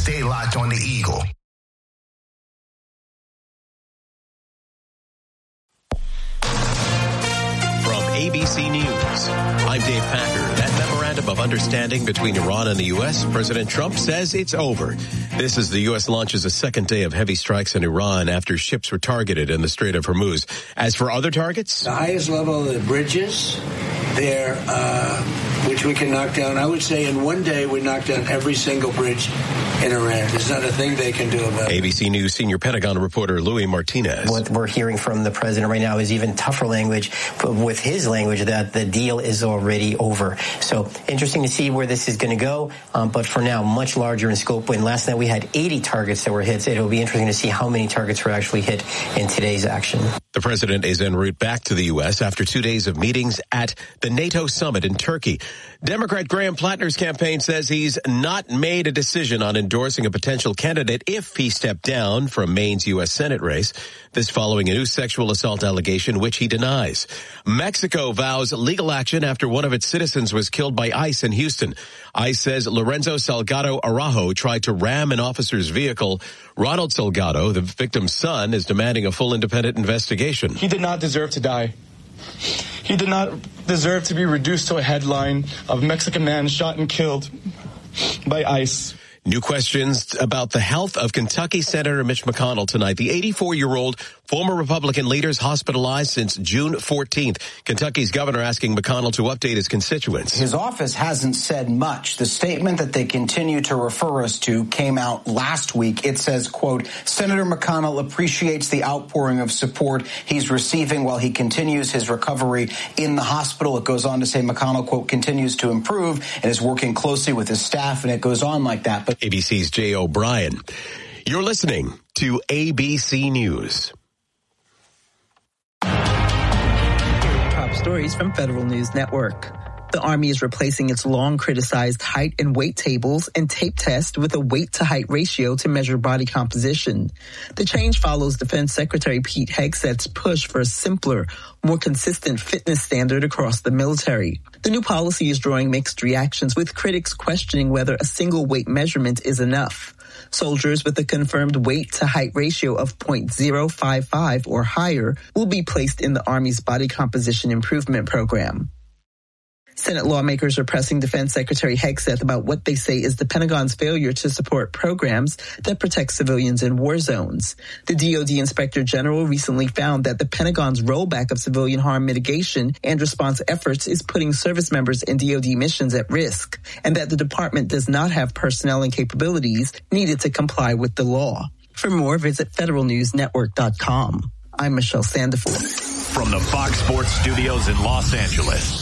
Stay locked on the Eagle. From ABC News, I'm Dave Packer. That memorandum of understanding between Iran and the U.S., President Trump says it's over. This is the U.S. launches a second day of heavy strikes in Iran after ships were targeted in the Strait of Hormuz. As for other targets, the highest level of the bridges there, which we can knock down. I would say in one day we knock down every single bridge in Iran. There's not a thing they can do about it. ABC News senior Pentagon reporter Louis Martinez. What we're hearing from the president right now is even tougher language, with his language that the deal is already over. So interesting to see where this is going to go. But for now, much larger in scope. When last night we had 80 targets that were hit, it'll be interesting to see how many targets were actually hit in today's action. The president is en route back to the U.S. after 2 days of meetings at the NATO summit in Turkey. Democrat Graham Plattner's campaign says he's not made a decision on endorsing a potential candidate if he stepped down from Maine's U.S. Senate race. This following a new sexual assault allegation, which he denies. Mexico vows legal action after one of its citizens was killed by ICE in Houston. ICE says Lorenzo Salgado Araujo tried to ram an officer's vehicle. Ronald Salgado, the victim's son, is demanding a full independent investigation. He did not deserve to die. He did not deserve to be reduced to a headline of Mexican man shot and killed by ICE. New questions about the health of Kentucky Senator Mitch McConnell tonight. The 84-year-old former Republican leader is hospitalized since June 14th. Kentucky's governor asking McConnell to update his constituents. His office hasn't said much. The statement that they continue to refer us to came out last week. It says, quote, Senator McConnell appreciates the outpouring of support he's receiving while he continues his recovery in the hospital. It goes on to say McConnell, quote, continues to improve and is working closely with his staff, and it goes on like that. But ABC's Jay O'Brien. You're listening to ABC News. Top stories from Federal News Network. The Army is replacing its long criticized height and weight tables and tape test with a weight-to-height ratio to measure body composition. The change follows Defense Secretary Pete Hegseth's push for a simpler, more consistent fitness standard across the military. The new policy is drawing mixed reactions, with critics questioning whether a single weight measurement is enough. Soldiers with a confirmed weight-to-height ratio of 0.055 or higher will be placed in the Army's Body Composition Improvement Program. Senate lawmakers are pressing Defense Secretary Hegseth about what they say is the Pentagon's failure to support programs that protect civilians in war zones. The DoD Inspector General recently found that the Pentagon's rollback of civilian harm mitigation and response efforts is putting service members in DoD missions at risk, and that the department does not have personnel and capabilities needed to comply with the law. For more, visit federalnewsnetwork.com. I'm Michelle Sandiford. From the Fox Sports Studios in Los Angeles,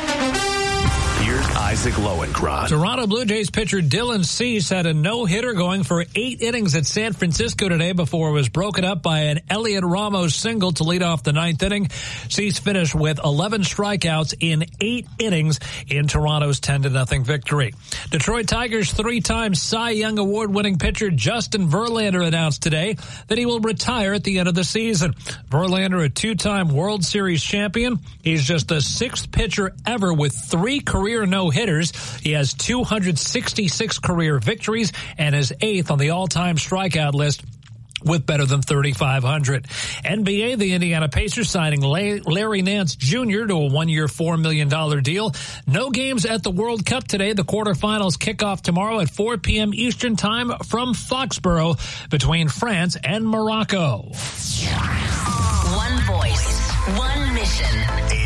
here's Isaac Lowenkron. Toronto Blue Jays pitcher Dylan Cease had a no-hitter going for 8 innings at San Francisco today before it was broken up by an Elliot Ramos single to lead off the 9th inning. Cease finished with 11 strikeouts in 8 innings in Toronto's 10-0 victory. Detroit Tigers 3-time Cy Young Award-winning pitcher Justin Verlander announced today that he will retire at the end of the season. Verlander, a 2-time World Series champion. He's just the 6th pitcher ever with 3 career no-hitters. He has 266 career victories and is 8th on the all-time strikeout list with better than 3,500. NBA, the Indiana Pacers signing Larry Nance Jr. to a 1-year, $4 million deal. No games at the World Cup today. The quarterfinals kick off tomorrow at 4 p.m. Eastern Time from Foxborough between France and Morocco. One voice, one mission.